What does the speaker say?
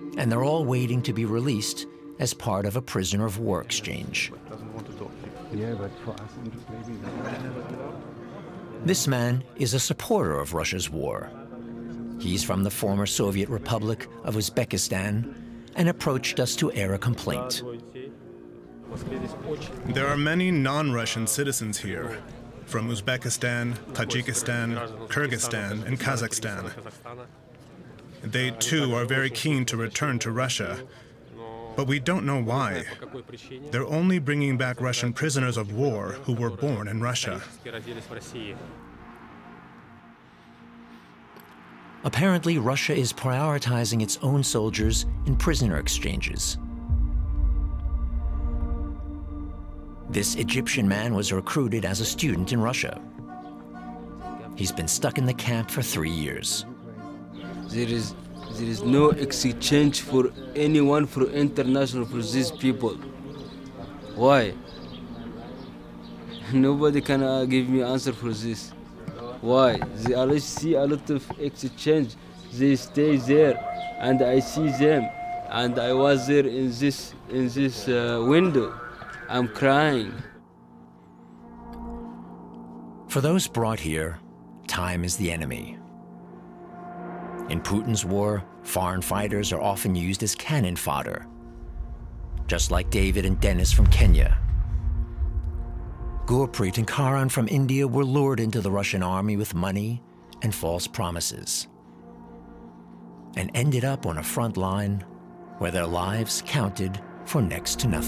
and they're all waiting to be released as part of a prisoner of war exchange. Yeah, but for us, maybe. This man is a supporter of Russia's war. He's from the former Soviet Republic of Uzbekistan and approached us to air a complaint. There are many non-Russian citizens here, from Uzbekistan, Tajikistan, Kyrgyzstan, and Kazakhstan. They too are very keen to return to Russia, but we don't know why. They're only bringing back Russian prisoners of war who were born in Russia. Apparently, Russia is prioritizing its own soldiers in prisoner exchanges. This Egyptian man was recruited as a student in Russia. He's been stuck in the camp for 3 years. There is no exchange for anyone for international for these people. Why? Nobody can give me answer for this. Why? I see a lot of exchange. They stay there, and I see them, and I was there in this window. I'm crying. For those brought here, time is the enemy. In Putin's war, foreign fighters are often used as cannon fodder, just like David and Dennis from Kenya. Gurpreet and Karan from India were lured into the Russian army with money and false promises, and ended up on a front line where their lives counted for next to nothing.